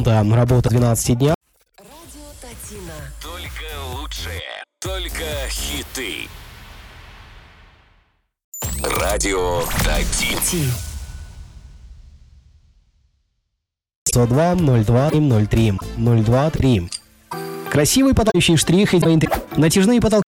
ремонта. Работа 12 дня. Радио Татина. Только лучшее. Только хиты. Радио Татин. 102 02 03 02 3. Красивый потолочный штрих и натяжные потолки.